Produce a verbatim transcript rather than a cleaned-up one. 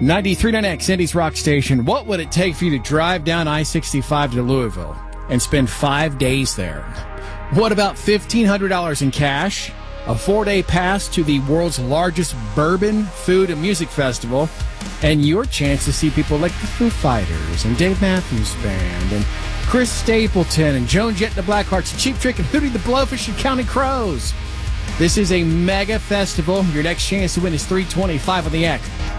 ninety-three point nine X, Indy's Rock Station. What would it take for you to drive down I sixty-five to Louisville and spend five days there? What about fifteen hundred dollars in cash, a four-day pass to the world's largest bourbon, food, and music festival, and your chance to see people like the Foo Fighters and Dave Matthews Band and Chris Stapleton and Joan Jett and the Blackhearts, Cheap Trick and Hootie the Blowfish and Counting Crows? This is a mega festival. Your next chance to win is three twenty-five on the X.